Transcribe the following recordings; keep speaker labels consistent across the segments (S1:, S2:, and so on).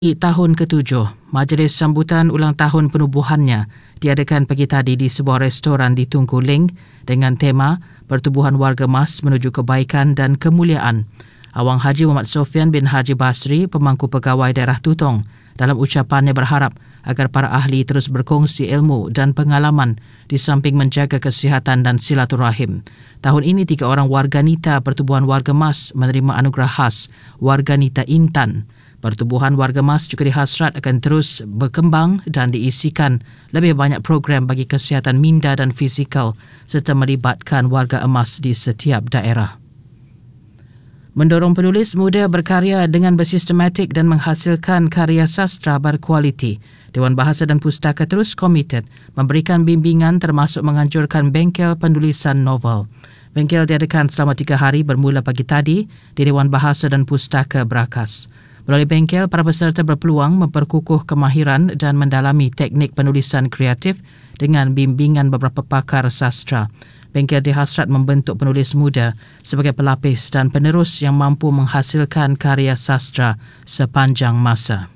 S1: Tahun ke-7, majlis sambutan ulang tahun penubuhannya diadakan pagi tadi di sebuah restoran di Tunku Ling dengan tema Pertubuhan Warga Mas Menuju Kebaikan dan Kemuliaan. Awang Haji Muhammad Sofyan bin Haji Basri, pemangku pegawai daerah Tutong, dalam ucapannya berharap agar para ahli terus berkongsi ilmu dan pengalaman di samping menjaga kesihatan dan silaturahim. Tahun ini 3 orang warganita Pertubuhan Warga Mas menerima anugerah khas Warganita Intan. Pertubuhan Warga Mas juga dihasrat akan terus berkembang dan diisikan lebih banyak program bagi kesihatan minda dan fizikal serta melibatkan warga emas di setiap daerah. Mendorong penulis muda berkarya dengan bersistematik dan menghasilkan karya sastra berkualiti, Dewan Bahasa dan Pustaka terus komited memberikan bimbingan termasuk menganjurkan bengkel penulisan novel. Bengkel diadakan selama 3 hari bermula pagi tadi di Dewan Bahasa dan Pustaka Berakas. Melalui bengkel, para peserta berpeluang memperkukuh kemahiran dan mendalami teknik penulisan kreatif dengan bimbingan beberapa pakar sastra. Bengkel dihasrat membentuk penulis muda sebagai pelapis dan penerus yang mampu menghasilkan karya sastra sepanjang masa.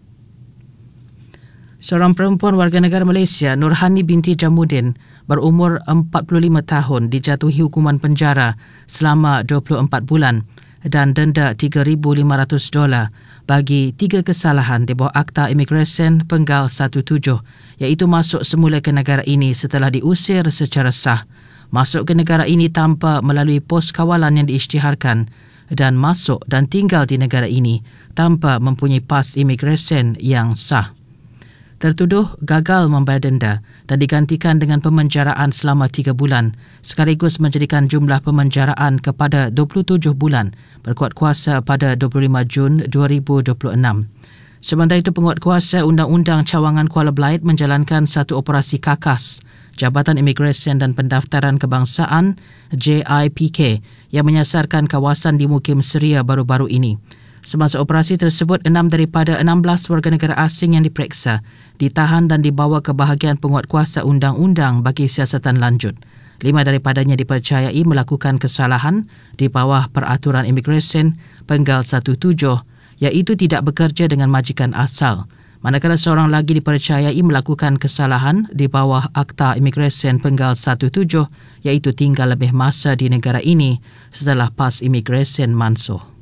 S1: Seorang perempuan warga negara Malaysia, Nurhani binti Jamuddin, berumur 45 tahun, dijatuhi hukuman penjara selama 24 bulan dan denda $3,500 bagi 3 kesalahan di bawah Akta Imigresen Penggal 17, iaitu masuk semula ke negara ini setelah diusir secara sah, masuk ke negara ini tanpa melalui pos kawalan yang diisytiharkan, dan masuk dan tinggal di negara ini tanpa mempunyai pas imigresen yang sah. Tertuduh gagal membayar denda dan digantikan dengan pemenjaraan selama 3 bulan, sekaligus menjadikan jumlah pemenjaraan kepada 27 bulan berkuat kuasa pada 25 Jun 2026. Sementara itu, penguatkuasa Undang-Undang Cawangan Kuala Belait menjalankan satu operasi kakas Jabatan Imigresen dan Pendaftaran Kebangsaan JIPK yang menyasarkan kawasan di Mukim Seria baru-baru ini. Semasa operasi tersebut, 6 daripada 16 warga negara asing yang diperiksa ditahan dan dibawa ke bahagian penguatkuasa undang-undang bagi siasatan lanjut. 5 daripadanya dipercayai melakukan kesalahan di bawah Peraturan Imigresen Penggal 17, iaitu tidak bekerja dengan majikan asal. Manakala seorang lagi dipercayai melakukan kesalahan di bawah Akta Imigresen Penggal 17, iaitu tinggal lebih masa di negara ini setelah pas imigresen mansuh.